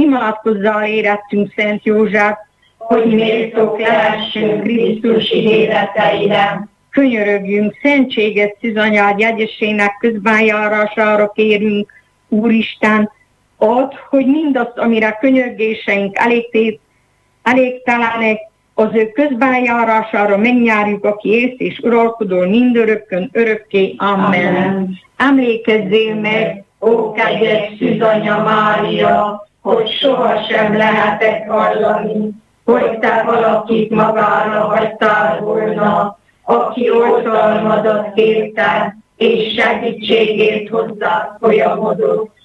Imádkozzál érettünk Szent József, hogy méltók lehessünk Krisztus ígéreteire. Könyörögjünk, szentséges Szűzanyád jegyesének közbenjárására kérünk, Úristen, add, hogy mindazt, amire könyörgéseink elégtelenek, az ő közbenjárására megnyárjuk, aki ész és uralkodol mindörökkön, örökké. Amen. Emlékezzél meg, ó kegyes Szűzanya Mária, hogy sohasem lehetek hallani, hogy te valakit magára hagytál volna, aki oltalmadat kérte, és segítségért hozzá folyamodott.